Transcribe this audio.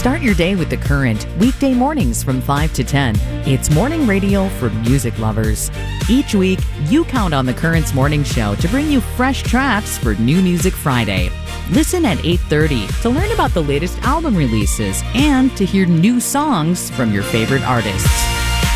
Start your day with The Current, weekday mornings from 5 to 10. It's morning radio for music lovers. Each week, you count on The Current's morning show to bring you fresh tracks for New Music Friday. Listen at 8:30 to learn about the latest album releases and to hear new songs from your favorite artists.